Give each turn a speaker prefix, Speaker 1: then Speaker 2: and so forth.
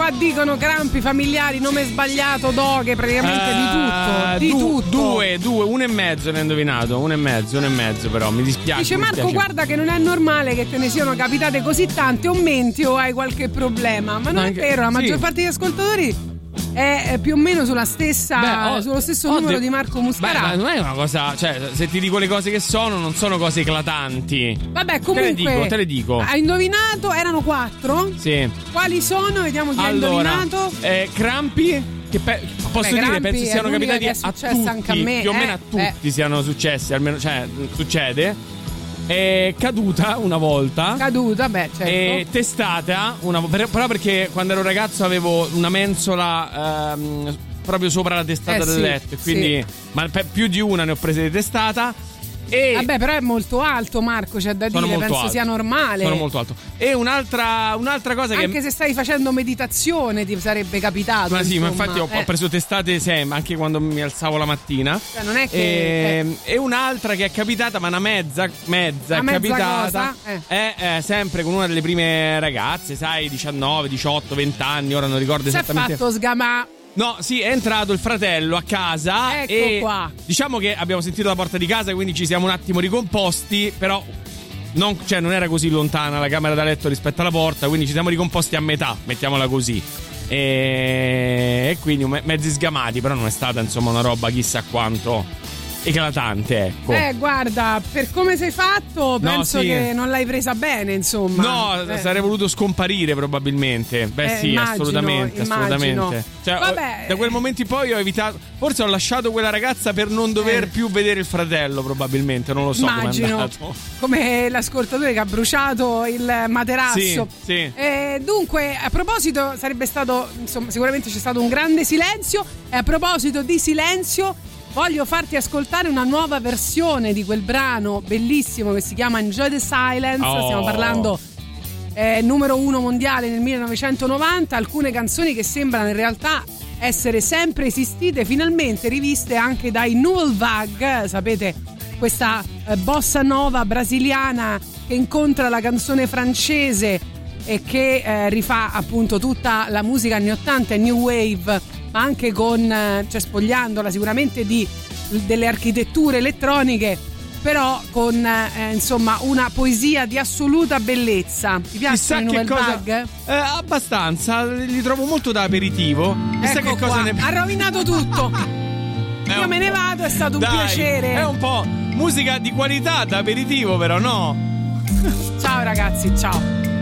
Speaker 1: Qua dicono crampi familiari, nome sbagliato, doghe, praticamente di tutto.
Speaker 2: Due, 1,5 ne ho indovinato, 1,5 però, mi dispiace.
Speaker 1: Dice Marco, guarda che non è normale che te ne siano capitate così tante, o menti o hai qualche problema. Ma non è vero, la maggior parte degli ascoltatori è più o meno sulla stessa sullo stesso numero di Marco Muscarà.
Speaker 2: Ma non è una cosa, cioè, se ti dico le cose che sono, non sono cose eclatanti.
Speaker 1: Vabbè, comunque
Speaker 2: te le dico.
Speaker 1: Hai indovinato? Erano 4?
Speaker 2: Sì.
Speaker 1: Quali sono? Vediamo chi ha indovinato.
Speaker 2: Crampi, che posso dire, penso siano capitati a tutti,
Speaker 1: anche a me,
Speaker 2: più o meno a tutti siano successi, almeno, cioè, succede. Caduta una volta.
Speaker 1: Certo.
Speaker 2: Testata però perché quando ero ragazzo avevo una mensola proprio sopra la testata del letto, quindi ma più di una ne ho prese di testata.
Speaker 1: Vabbè, però è molto alto, Marco, c'è da dire, penso alto. Sia normale.
Speaker 2: Sono molto alto. E un'altra cosa
Speaker 1: anche se stai facendo meditazione ti sarebbe capitato.
Speaker 2: Ma sì, ma infatti ho preso testate sempre, anche quando mi alzavo la mattina.
Speaker 1: Cioè, non è che
Speaker 2: e un'altra che è capitata, ma una mezza è capitata. È sempre con una delle prime ragazze, sai, 19, 18, 20 anni, ora non ricordo esattamente.
Speaker 1: Si è fatto sgamà.
Speaker 2: No, sì, è entrato il fratello a casa.
Speaker 1: Ecco qua.
Speaker 2: Diciamo che abbiamo sentito la porta di casa, quindi ci siamo un attimo ricomposti, però non era così lontana la camera da letto rispetto alla porta, quindi ci siamo ricomposti a metà, mettiamola così. E quindi mezzi sgamati, però non è stata insomma una roba chissà quanto eclatante, ecco.
Speaker 1: Guarda, per come sei fatto, penso che non l'hai presa bene, insomma.
Speaker 2: No, sarei voluto scomparire probabilmente. Sì, immagino, assolutamente. Cioè,
Speaker 1: vabbè.
Speaker 2: Da quel momento in poi ho evitato. Forse ho lasciato quella ragazza per non dover più vedere il fratello, probabilmente, non lo so come è andato. Come
Speaker 1: l'ascoltatore che ha bruciato il materasso.
Speaker 2: Sì.
Speaker 1: Dunque, a proposito, sarebbe stato, insomma, sicuramente c'è stato un grande silenzio. E a proposito di silenzio, voglio farti ascoltare una nuova versione di quel brano bellissimo che si chiama Enjoy the Silence. Stiamo parlando numero 1 mondiale nel 1990. Alcune canzoni che sembrano in realtà essere sempre esistite, finalmente riviste anche dai Nouvelle Vague. Sapete, questa bossa nova brasiliana che incontra la canzone francese e che rifà appunto tutta la musica anni 80 e New Wave, ma anche cioè spogliandola sicuramente delle architetture elettroniche, però con insomma una poesia di assoluta bellezza. Ti piacciono i Nouvelle Vague?
Speaker 2: Abbastanza, li trovo molto da aperitivo. Chissà che cosa ne...
Speaker 1: Ha rovinato tutto. Io me ne vado, è stato un piacere.
Speaker 2: È un po' musica di qualità da aperitivo, però no?
Speaker 1: Ciao ragazzi, ciao.